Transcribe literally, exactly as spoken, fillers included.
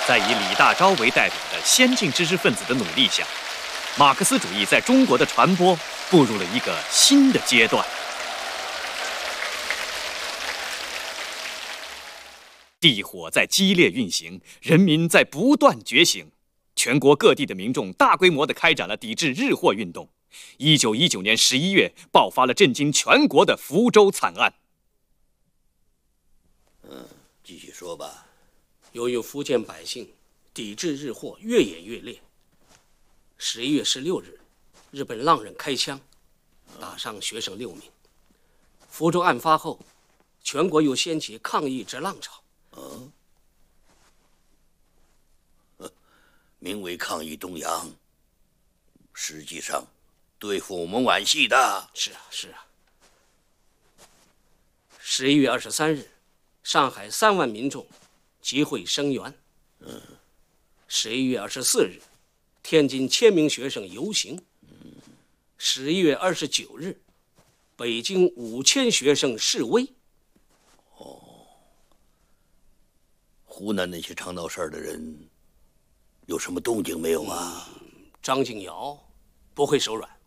在以李大钊为代表的先进知识分子的努力下，马克思主义在中国的传播步入了一个新的阶段。地火在激烈运行，人民在不断觉醒，全国各地的民众大规模地开展了抵制日货运动。一九一九年十一月，爆发了震惊全国的福州惨案。 嗯，继续说吧。 由于福建百姓抵制日货越演越烈，十一月十六日，日本浪人开枪，打伤学生六名。福州案发后，全国又掀起抗议之浪潮。 嗯，名为抗议东洋，实际上对付我们皖系的。 是啊，是啊。十一月二十三日，上海三万民众集会声援。 嗯。 十一月二十四日，天津千名学生游行。 嗯。 十一月二十九日，北京五千学生示威。 哦。湖南那些常闹事儿的人，有什么动静没有啊？ 嗯、张敬尧不会手软。